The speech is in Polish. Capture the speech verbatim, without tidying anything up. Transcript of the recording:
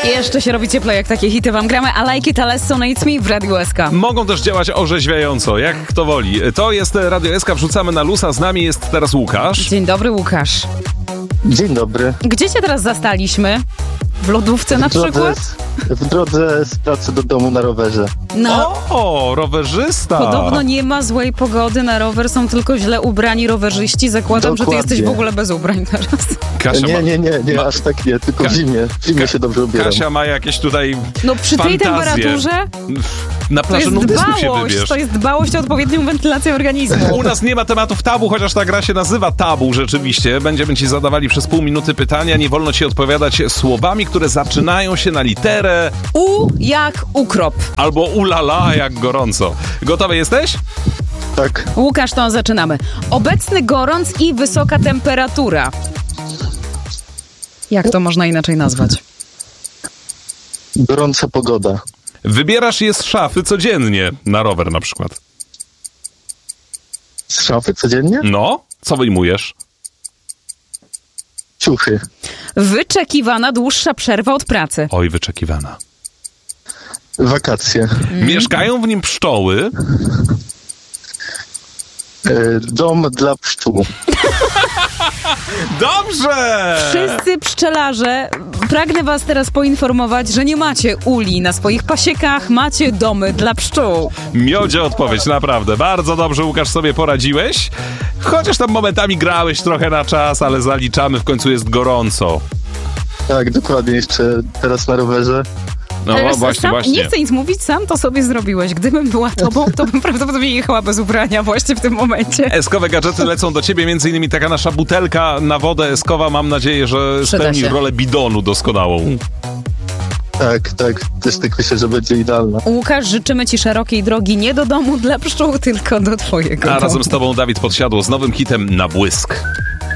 Jeszcze się robi cieplej, jak takie hity wam gramy. I like it, Alesso, no it's me w Radiu S K. Mogą też działać orzeźwiająco, jak kto woli. To jest Radio S K, wrzucamy na lusa. Z nami jest teraz Łukasz. Dzień dobry, Łukasz. Dzień dobry. Gdzie cię teraz zastaliśmy? W lodówce na w drodze, przykład? W drodze z pracy do domu na rowerze. No, O, rowerzysta! podobno nie ma złej pogody na rower, są tylko źle ubrani rowerzyści. Zakładam, Dokładnie. że ty jesteś w ogóle bez ubrań teraz. Kasia Nie, ma, nie, nie, nie, ma- aż tak nie, tylko Ka- w zimie. W zimie się dobrze ubieram. Kasia ma jakieś tutaj No przy tej fantazje. temperaturze Na to plaży jest nudystów się dbałość, wybierz. to jest dbałość o odpowiednią wentylację organizmu. U nas nie ma tematów tabu, chociaż ta gra się nazywa tabu rzeczywiście. Będziemy ci zadawali przez pół minuty pytania. Nie wolno ci odpowiadać słowami, które zaczynają się na literę U jak ukrop. albo ulala jak gorąco. Gotowy jesteś? Tak, Łukasz, to zaczynamy. Obecny gorąc i wysoka temperatura. Jak to można inaczej nazwać? gorąca pogoda. Wybierasz je z szafy codziennie, na rower na przykład. Z szafy codziennie? No, co wyjmujesz? Ciuchy. Wyczekiwana dłuższa przerwa od pracy. Oj, wyczekiwana. Wakacje. Mieszkają w nim pszczoły. E, dom dla pszczół. Dobrze! Wszyscy pszczelarze, pragnę was teraz poinformować, że nie macie uli na swoich pasiekach, macie domy dla pszczół. Miodzie odpowiedź, naprawdę. Bardzo dobrze, Łukasz, sobie poradziłeś. Chociaż tam momentami grałeś trochę na czas, ale zaliczamy, w końcu jest gorąco. Tak, dokładnie, jeszcze teraz na rowerze. No Ale właśnie, sam, właśnie. Nie chcę nic mówić, sam to sobie zrobiłeś. Gdybym była tobą, to bym prawdopodobnie jechała bez ubrania właśnie w tym momencie. Eskowe gadżety lecą do ciebie, między innymi taka nasza butelka na wodę eskowa. Mam nadzieję, że Przyda spełni się. rolę bidonu doskonałą. Tak, tak, też tak myślę, że będzie idealna. Łukasz, życzymy ci szerokiej drogi nie do domu dla pszczół, tylko do twojego A domu. razem z tobą Dawid Podsiadło z nowym hitem Na błysk.